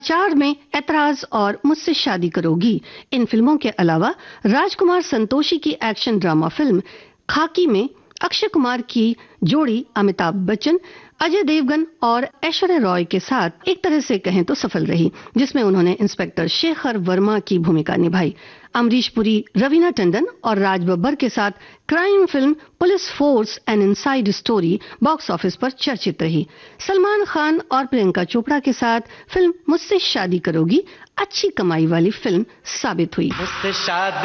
चार में ऐतराज और मुझसे शादी करोगी। इन फिल्मों के अलावा राजकुमार संतोषी की एक्शन ड्रामा फिल्म खाकी में अक्षय कुमार की जोड़ी अमिताभ बच्चन, अजय देवगन और ऐश्वर्या रॉय के साथ एक तरह से कहें तो सफल रही, जिसमें उन्होंने इंस्पेक्टर शेखर वर्मा की भूमिका निभाई। अमरीश पुरी, रवीना टंडन और राज बब्बर के साथ crime film police force an inside story box office पर चर्चित रही। सलमान खान और प्रियंका चोपड़ा के साथ फिल्म मुझसे शादी करोगी अच्छी कमाई वाली फिल्म साबित हुई।